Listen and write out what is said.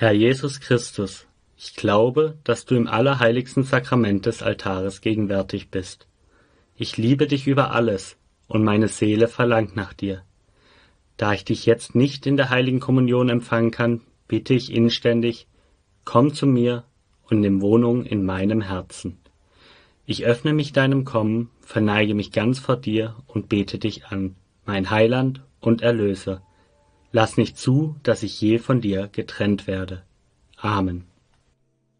Herr Jesus Christus, ich glaube, dass du im allerheiligsten Sakrament des Altares gegenwärtig bist. Ich liebe dich über alles und meine Seele verlangt nach dir. Da ich dich jetzt nicht in der heiligen Kommunion empfangen kann, bitte ich inständig, komm zu mir und nimm Wohnung in meinem Herzen. Ich öffne mich deinem Kommen, verneige mich ganz vor dir und bete dich an, mein Heiland und Erlöser. Lass nicht zu, dass ich je von dir getrennt werde. Amen.